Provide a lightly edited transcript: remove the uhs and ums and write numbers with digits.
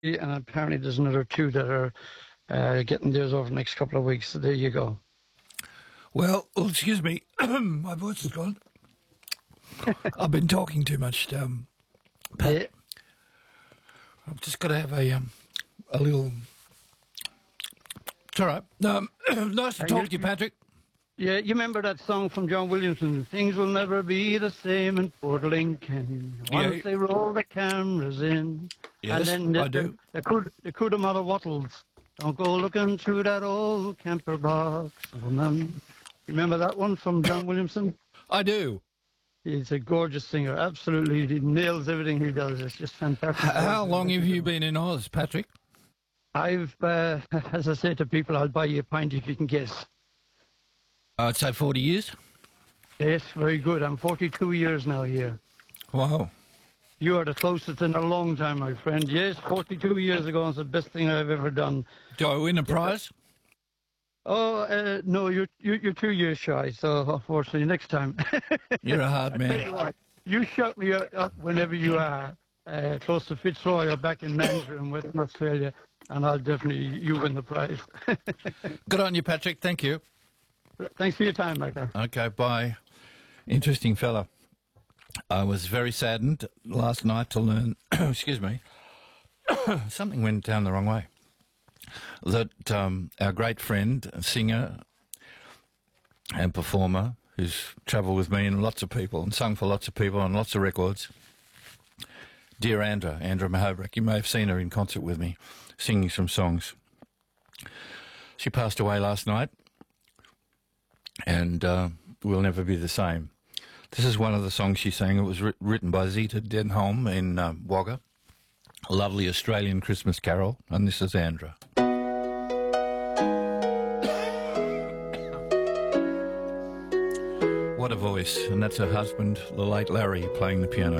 and apparently there's another two that are getting theirs over the next couple of weeks. So there you go. Well, excuse me, my voice is gone. I've been talking too much. Pat, Yeah. I've just got to have a little. It's all right. Nice to talk to you, Patrick. Yeah, you remember that song from John Williamson, Things Will Never Be the Same in Port Lincoln, once they roll the cameras in. Yes, and then I do. The Cudamata Wattles, don't go looking through that old camper box. Oh, man. Remember that one from John Williamson? I do. He's a gorgeous singer, absolutely. He nails everything he does. It's just fantastic. How long have you been in Oz, Patrick? I've, as I say to people, I'll buy you a pint if you can guess. I'd say 40 years. Yes, very good. I'm 42 years now here. Wow. You are the closest in a long time, my friend. Yes, 42 years ago, it's the best thing I've ever done. Do I win a prize? Oh, no, you're 2 years shy, so unfortunately, next time. You're a hard man. You shout me up whenever you are close to Fitzroy or back in Mandurah in Western Australia, and I'll definitely, you win the prize. Good on you, Patrick. Thank you. Thanks for your time, Michael. Okay, bye. Interesting fella. I was very saddened last night to learn, excuse me, something went down the wrong way, that our great friend, singer and performer, who's travelled with me and lots of people and sung for lots of people on lots of records, dear Andra Mahovrak, you may have seen her in concert with me, singing some songs. She passed away last night, and will never be the same. This is one of the songs she sang. It was written by Zita Denholm in Wagga, a lovely Australian Christmas carol, and this is Andra. What a voice, and that's her husband, the late Larry, playing the piano.